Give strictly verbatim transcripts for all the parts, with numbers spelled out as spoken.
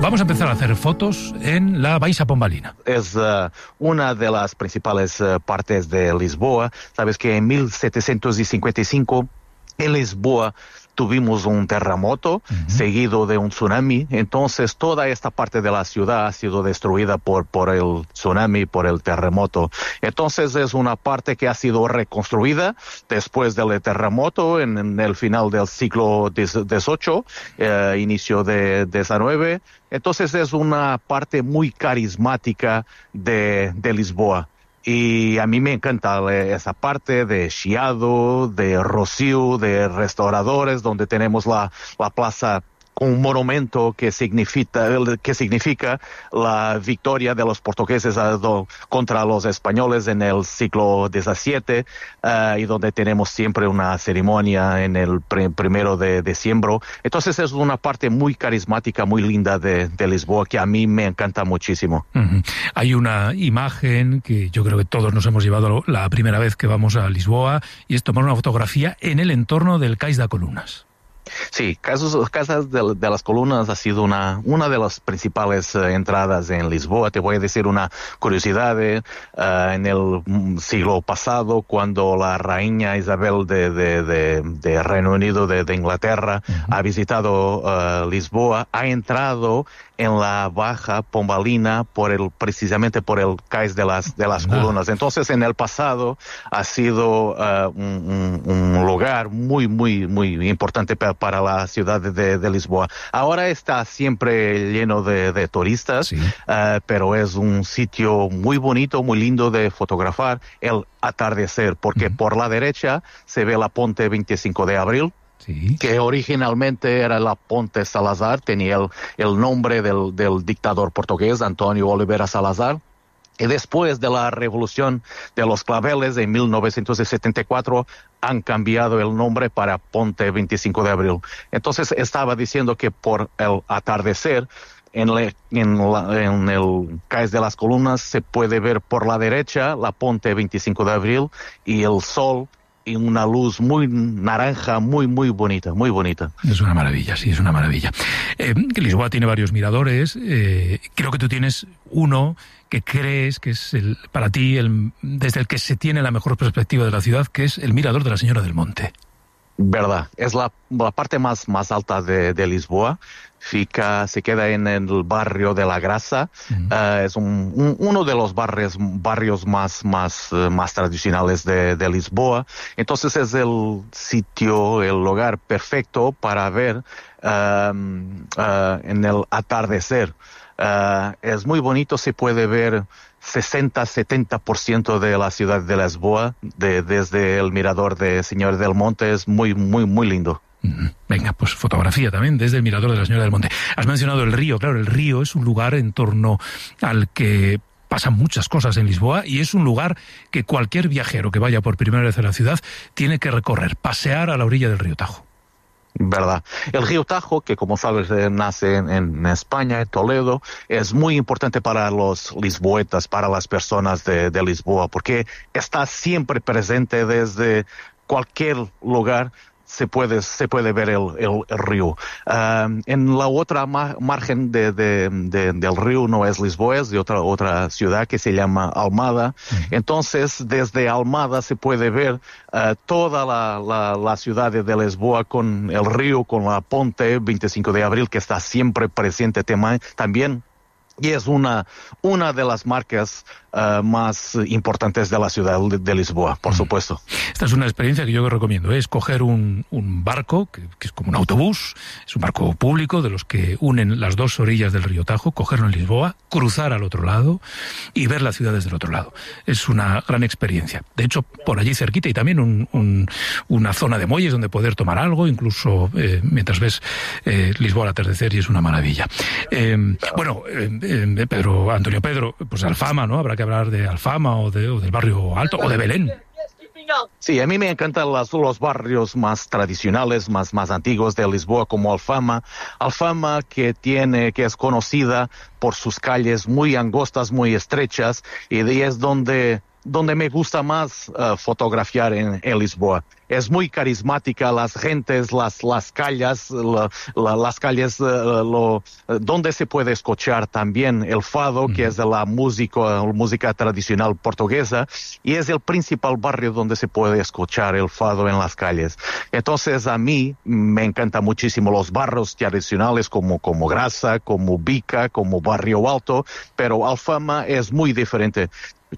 vamos a empezar a hacer fotos en la Baixa Pombalina. Es uh, una de las principales uh, partes de Lisboa. Sabes que en mil setecientos cincuenta y cinco en Lisboa tuvimos un terremoto uh-huh. seguido de un tsunami, entonces toda esta parte de la ciudad ha sido destruida por, por el tsunami, por el terremoto. Entonces es una parte que ha sido reconstruida después del terremoto en, en el final del siglo dieciocho, eh, inicio de diecinueve. Entonces es una parte muy carismática de, de Lisboa. Y a mí me encanta esa parte de Chiado, de Rocío, de restauradores, donde tenemos la, la plaza con un monumento que significa, que significa la victoria de los portugueses contra los españoles en el siglo diecisiete, uh, y donde tenemos siempre una ceremonia en el pr- primero de diciembre. Entonces es una parte muy carismática, muy linda de, de Lisboa, que a mí me encanta muchísimo. Uh-huh. Hay una imagen que yo creo que todos nos hemos llevado la primera vez que vamos a Lisboa, y es tomar una fotografía en el entorno del Cais das Colunas. Sí, Casas, Casas de, de las Colunas ha sido una, una de las principales uh, entradas en Lisboa. Te voy a decir una curiosidad. Eh, uh, en el siglo pasado, cuando la reina Isabel de, de, de, de Reino Unido, de, de Inglaterra, uh-huh. ha visitado uh, Lisboa, ha entrado en la Baja Pombalina por el, precisamente por el Cais de las, de las Colunas. Entonces, en el pasado ha sido uh, un, un, un lugar muy, muy, muy importante para, para la ciudad de, de Lisboa. Ahora está siempre lleno de, de turistas, sí. uh, pero es un sitio muy bonito, muy lindo de fotografar el atardecer, porque uh-huh. por la derecha se ve la Ponte veinticinco de abril, sí. que originalmente era la Ponte Salazar, tenía el, el nombre del, del dictador portugués, António Oliveira Salazar. Y después de la revolución de los claveles en mil novecientos setenta y cuatro han cambiado el nombre para Ponte veinticinco de abril. Entonces estaba diciendo que por el atardecer en, le, en, la, en el Cais de las Colunas se puede ver por la derecha la Ponte veinticinco de abril y el sol y una luz muy naranja, muy, muy bonita, muy bonita. Es una maravilla, sí, es una maravilla. Eh, Lisboa tiene varios miradores. Eh, creo que tú tienes uno que crees que es el, para ti el, desde el que se tiene la mejor perspectiva de la ciudad, que es el mirador de la Señora del Monte. Verdad, es la, la parte más, más alta de, de Lisboa. Fica, se queda en el barrio de La Graça. Uh-huh. Uh, es un, un, uno de los barrios, barrios más, más, uh, más tradicionales de, de Lisboa. Entonces es el sitio, el lugar perfecto para ver uh, uh, en el atardecer. Uh, es muy bonito, se puede ver sesenta a setenta por ciento de la ciudad de Lisboa de, desde el mirador de Señor del Monte. Es muy, muy, muy lindo. Venga, pues fotografía también desde el mirador de la Señora del Monte. Has mencionado el río. Claro, el río es un lugar en torno al que pasan muchas cosas en Lisboa y es un lugar que cualquier viajero que vaya por primera vez a la ciudad tiene que recorrer, pasear a la orilla del río Tajo. Verdad. El río Tajo, que como sabes eh, nace en, en España, en Toledo, es muy importante para los lisboetas, para las personas de, de Lisboa, porque está siempre presente desde cualquier lugar. Se puede, se puede ver el, el, el río. Uh, en la otra ma- margen de, de, de, del río no es Lisboa, es de otra, otra ciudad que se llama Almada. Uh-huh. Entonces, desde Almada se puede ver uh, toda la, la, la ciudad de Lisboa con el río, con la Ponte veinticinco de abril, que está siempre presente tema, también. Y es una, una de las marcas uh, más importantes de la ciudad de, de Lisboa, por supuesto. Esta es una experiencia que yo recomiendo, es coger un, un barco, que, que es como un autobús, es un barco público de los que unen las dos orillas del río Tajo, cogerlo en Lisboa, cruzar al otro lado y ver la ciudad desde el otro lado. Es una gran experiencia. De hecho, por allí cerquita hay también un, un, una zona de muelles donde poder tomar algo, incluso eh, mientras ves eh, Lisboa al atardecer, y es una maravilla. Eh, bueno, eh, eh, Pedro, Antonio Pedro, pues Alfama, ¿no? Habrá que hablar de Alfama o, de, o del barrio Alto o de Belén. Sí, a mí me encantan los, los barrios más tradicionales, más, más antiguos de Lisboa, como Alfama. Alfama, que tiene, que es conocida por sus calles muy angostas, muy estrechas, y de ahí es donde donde me gusta más uh, fotografiar en, en Lisboa. Es muy carismática, las gentes, las, las calles, la, la, las calles uh, lo, uh, donde se puede escuchar también el fado, mm. que es de la música, música tradicional portuguesa, y es el principal barrio donde se puede escuchar el fado en las calles. Entonces a mí me encantan muchísimo los barrios tradicionales como, como Graça, como Bica, como Barrio Alto, pero Alfama es muy diferente.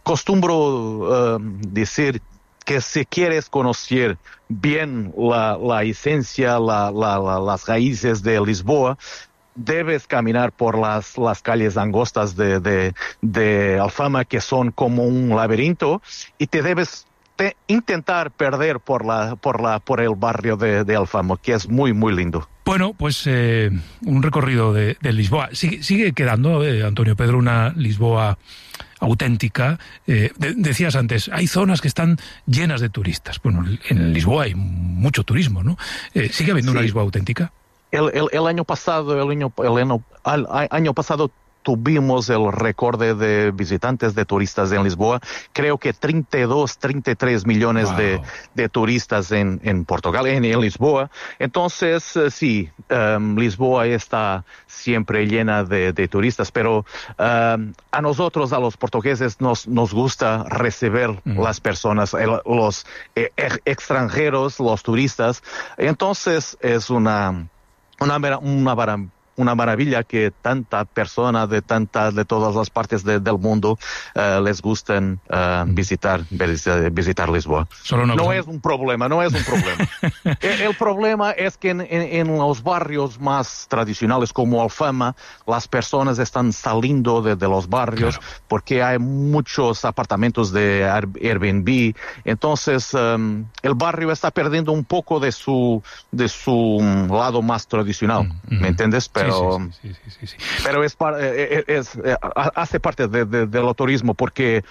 Costumbro uh, decir que si quieres conocer bien la, la esencia, la, la, la, las raíces de Lisboa, debes caminar por las, las calles angostas de, de, de Alfama, que son como un laberinto, y te debes te intentar perder por, la, por, la, por el barrio de, de Alfama, que es muy, muy lindo. Bueno, pues eh, un recorrido de, de Lisboa. Sigue, sigue quedando, eh, Antonio Pedro, una Lisboa auténtica. Eh, de, decías antes, hay zonas que están llenas de turistas. Bueno, en Lisboa hay mucho turismo, ¿no? Eh, ¿Sigue habiendo sí. una Lisboa auténtica? El, el, el año pasado, el año, el año, el año pasado tuvimos el récord de visitantes, de turistas en Lisboa. Creo que treinta y dos, treinta y tres millones wow. de, de turistas en, en Portugal, en, en Lisboa. Entonces, uh, sí, um, Lisboa está siempre llena de, de turistas, pero um, a nosotros, a los portugueses, nos, nos gusta recibir mm. las personas, el, los eh, extranjeros, los turistas. Entonces, es una, una, una maravilla. Una maravilla que tanta persona de tantas de todas las partes de, del mundo uh, les gustan uh, visitar visitar Lisboa. Solo no no es un problema, no es un problema. el, el problema es que en, en, en los barrios más tradicionales como Alfama, las personas están saliendo de, de los barrios claro. porque hay muchos apartamentos de Airbnb. Entonces um, el barrio está perdiendo un poco de su de su um, lado más tradicional, mm-hmm. ¿me entiendes? Pero Pero, sí, sí, sí, sí, sí. pero es, es, es, es hace parte de, de, del turismo, porque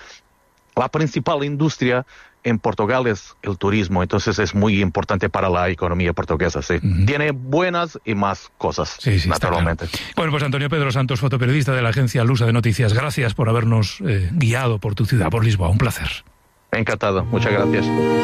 la principal industria en Portugal es el turismo, entonces es muy importante para la economía portuguesa, sí. Uh-huh. Tiene buenas y más cosas, sí, sí, naturalmente. Claro. Bueno, pues Antonio Pedro Santos, fotoperiodista de la agencia Lusa de Noticias, gracias por habernos eh, guiado por tu ciudad, por Lisboa, un placer. Encantado, muchas gracias.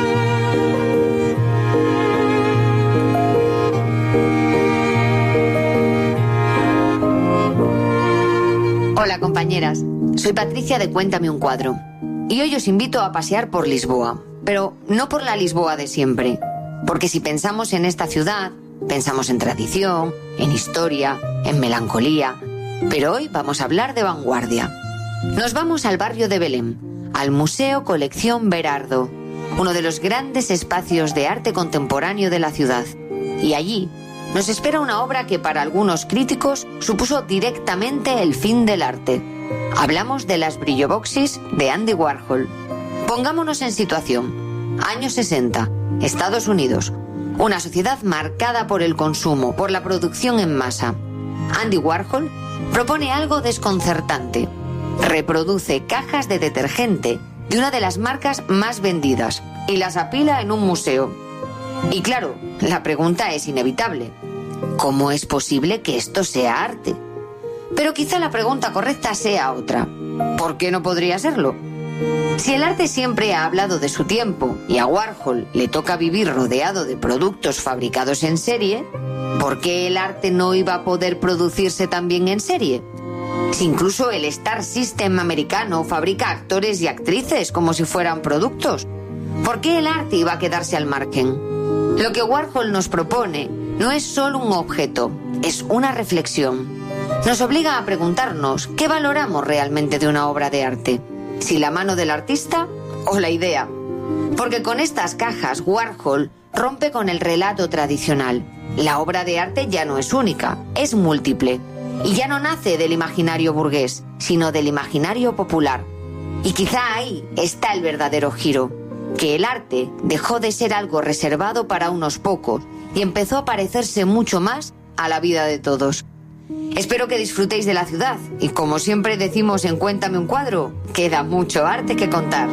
Hola compañeras, soy Patricia de Cuéntame un cuadro y hoy os invito a pasear por Lisboa, pero no por la Lisboa de siempre, porque si pensamos en esta ciudad, pensamos en tradición, en historia, en melancolía, pero hoy vamos a hablar de vanguardia. Nos vamos al barrio de Belém, al Museo Colección Berardo, uno de los grandes espacios de arte contemporáneo de la ciudad, y allí nos espera una obra que para algunos críticos supuso directamente el fin del arte. Hablamos de las Brilloboxes de Andy Warhol. Pongámonos en situación. Años sesenta, Estados Unidos. Una sociedad marcada por el consumo, por la producción en masa. Andy Warhol propone algo desconcertante. Reproduce cajas de detergente de una de las marcas más vendidas y las apila en un museo. Y claro, la pregunta es inevitable. ¿Cómo es posible que esto sea arte? Pero quizá la pregunta correcta sea otra. ¿Por qué no podría serlo? Si el arte siempre ha hablado de su tiempo y a Warhol le toca vivir rodeado de productos fabricados en serie, ¿por qué el arte no iba a poder producirse también en serie? Si incluso el Star System americano fabrica actores y actrices como si fueran productos, ¿por qué el arte iba a quedarse al margen? Lo que Warhol nos propone no es solo un objeto, es una reflexión. Nos obliga a preguntarnos qué valoramos realmente de una obra de arte, si la mano del artista o la idea. Porque con estas cajas Warhol rompe con el relato tradicional. La obra de arte ya no es única, es múltiple. Y ya no nace del imaginario burgués, sino del imaginario popular. Y quizá ahí está el verdadero giro, que el arte dejó de ser algo reservado para unos pocos y empezó a parecerse mucho más a la vida de todos. Espero que disfrutéis de la ciudad y, como siempre decimos en Cuéntame un cuadro, queda mucho arte que contar.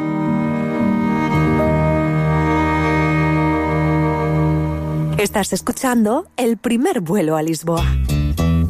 Estás escuchando El primer vuelo a Lisboa.